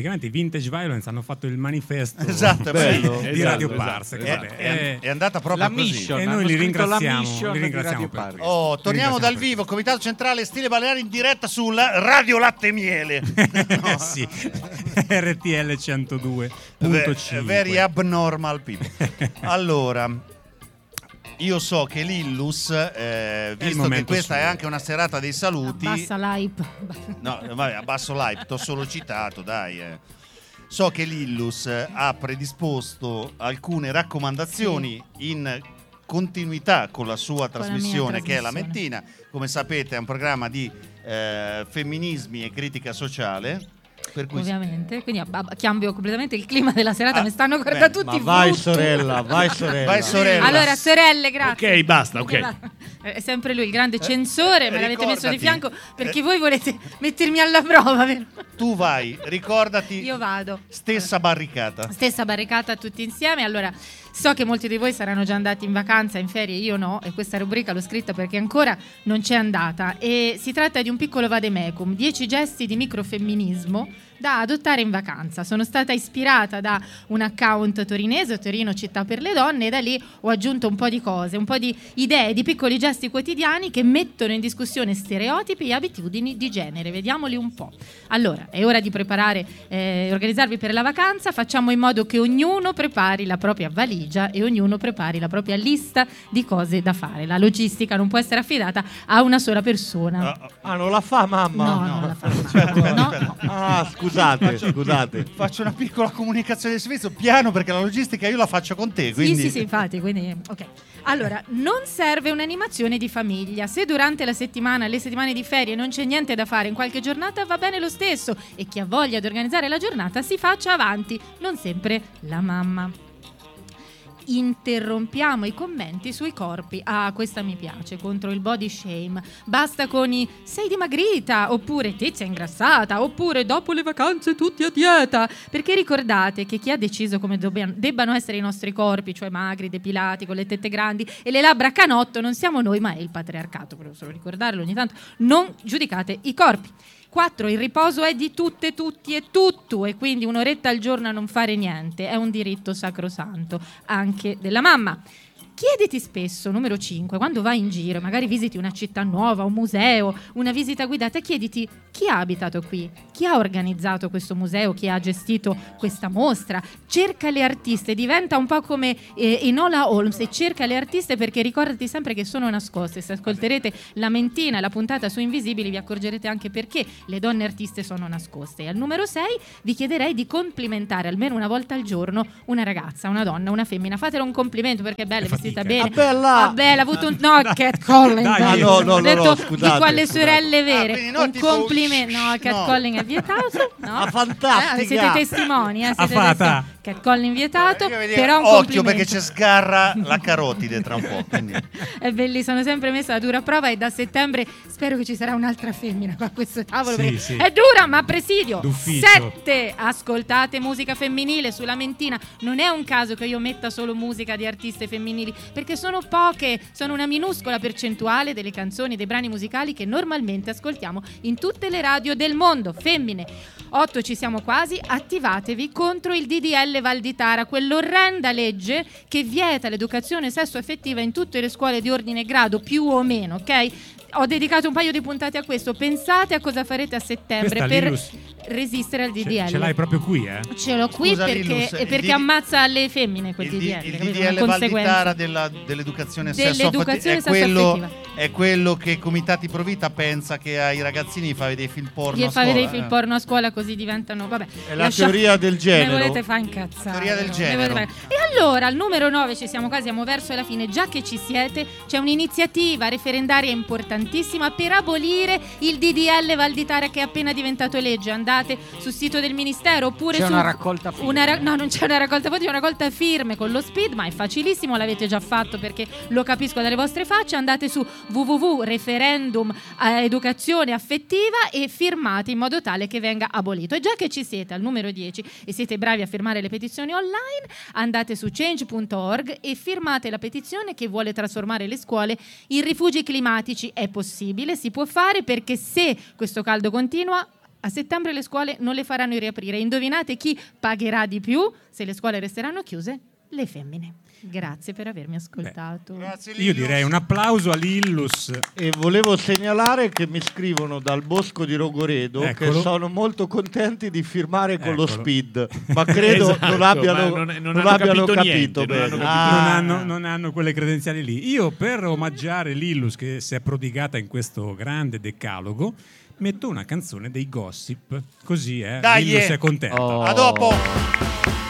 praticamente i Vintage Violence hanno fatto il manifesto di Radio Parsec. È andata proprio la così. mission, E noi li la ringraziamo mission per di Radio questo. Parsec. Torniamo dal vivo, Comitato Centrale Stile Baleari in diretta sulla Radio Latte e Miele. Sì, RTL 102.5. Very abnormal people. Allora, io so che l'Illus, visto che questa è anche una serata dei saluti, Abbassa l'hype. no, vabbè, abbasso l'hype, t'ho solo citato, dai. So che l'Illus ha predisposto alcune raccomandazioni in continuità con la sua trasmissione, che è La Mettina. Come sapete è un programma di femminismi e critica sociale. Per cui ovviamente, quindi cambio completamente il clima della serata, mi stanno guardando tutti. Vai sorella, vai sorella. Allora, sorelle, grazie. Ok, basta, ok. È sempre lui il grande censore, me l'avete messo di ricordati, fianco perché voi volete mettermi alla prova, vero? tu vai, ricordati. Io vado. Stessa barricata Tutti insieme. Allora, so che molti di voi saranno già andati in vacanza, in ferie, io no, e questa rubrica l'ho scritta perché ancora non c'è andata, e si tratta di un piccolo vademecum, 10 gesti di microfemminismo da adottare in vacanza. Sono stata ispirata da un account torinese, Torino Città per le Donne, e da lì ho aggiunto un po' di cose, un po' di idee, di piccoli gesti quotidiani che mettono in discussione stereotipi e abitudini di genere. Vediamoli un po'. Allora, è ora di preparare, organizzarvi per la vacanza. Facciamo in modo che ognuno prepari la propria valigia e ognuno prepari la propria lista di cose da fare. La logistica non può essere affidata a una sola persona. Non la fa mamma? No, non la fa mamma. No. Scusate. Faccio una piccola comunicazione di servizio piano, perché la logistica io la faccio con te, quindi... Sì, infatti, quindi ok. Allora, non serve un'animazione di famiglia. Se durante la settimana, le settimane di ferie, non c'è niente da fare in qualche giornata, va bene lo stesso, e chi ha voglia di organizzare la giornata si faccia avanti, non sempre la mamma. Interrompiamo i commenti sui corpi. Questa mi piace, contro il body shame. Basta con i sei dimagrita, oppure Tizia ingrassata, oppure dopo le vacanze tutti a dieta, perché ricordate che chi ha deciso come debbano essere i nostri corpi, cioè magri, depilati, con le tette grandi e le labbra a canotto, non siamo noi ma è il patriarcato. Volevo solo ricordarlo ogni tanto. Non giudicate i corpi. 4. Il riposo è di tutte, tutti e tutto, e quindi un'oretta al giorno a non fare niente è un diritto sacrosanto, anche della mamma. Chiediti spesso, numero 5, quando vai in giro, magari visiti una città nuova, un museo, una visita guidata, chiediti chi ha abitato qui, chi ha organizzato questo museo, chi ha gestito questa mostra. Cerca le artiste, diventa un po' come Enola Holmes, e cerca le artiste, perché ricordati sempre che sono nascoste. Se ascolterete la Mentina e la puntata su Invisibili vi accorgerete anche perché le donne artiste sono nascoste. E al numero 6 vi chiederei di complimentare almeno una volta al giorno una ragazza, una donna, una femmina. Fatelo un complimento perché è bella, vestita bene. Bella, ha avuto un catcalling. No, detto scusate, di quelle sorelle vere. no, un complimento. No, catcalling è vietato. No. Fantastica. Siete testimoni, catcalling vietato. Occhio, però un occhio, complimento. perché c'è Sgarra la carotide tra un po'. Quindi. È bellissimo, sono sempre messa a dura prova, e da settembre spero che ci sarà un'altra femmina qua a questo tavolo. Sì. È dura, ma presidio. D'ufficio. 7. Ascoltate musica femminile sulla Mentina. Non è un caso che io metta solo musica di artiste femminili, perché sono poche, sono una minuscola percentuale delle canzoni, dei brani musicali che normalmente ascoltiamo in tutte le radio del mondo. Femmine. 8. Ci siamo quasi. Attivatevi contro il DDL Valditara, quell'orrenda legge che vieta l'educazione sessuo-affettiva in tutte le scuole di ordine e grado, più o meno, ok? Ho dedicato un paio di puntate a questo. Pensate a cosa farete a settembre Questa per Linus resistere al DDL. Ce l'hai proprio qui, eh? Ce l'ho qui. Scusa, perché ammazza le femmine quel DDL. Il DDL Valditara dell'educazione sessuo-affettiva è quello che Comitati Pro Vita pensa che ai ragazzini fa vedere film porno gli a fa scuola. vedere film porno a scuola, così diventano, vabbè. È la teoria del genere. Ne volete fare incazzare. Teoria del genere. E allora, al numero 9 ci siamo quasi, siamo verso la fine. Già che ci siete, c'è un'iniziativa referendaria importantissima per abolire il DDL Valditara, che è appena diventato legge. Andate sul sito del Ministero, oppure c'è una raccolta firme. No, non c'è una raccolta firme, c'è una raccolta firme con lo SPID, ma è facilissimo, l'avete già fatto perché lo capisco dalle vostre facce. Andate su www.referendum educazione affettiva e firmate in modo tale che venga abolito. E già che ci siete, al numero 10, e siete bravi a firmare le petizioni online, andate su change.org e firmate la petizione che vuole trasformare le scuole in rifugi climatici. È possibile, si può fare, perché se questo caldo continua A settembre le scuole non le faranno riaprire. Indovinate chi pagherà di più se le scuole resteranno chiuse? Le femmine. Grazie per avermi ascoltato. Grazie, Io direi un applauso a Lillus. E volevo segnalare che mi scrivono dal Bosco di Rogoredo Eccolo. che sono molto contenti di firmare con lo Eccolo. Speed, ma credo Esatto, non abbiano, ma non non hanno abbiano capito capito niente, non bene. hanno capito Non hanno quelle credenziali lì. Io, per omaggiare Lillus, che si è prodigata in questo grande decalogo, metto una canzone dei Gossip. Così, Dai, Lillus è contento. Oh. A dopo.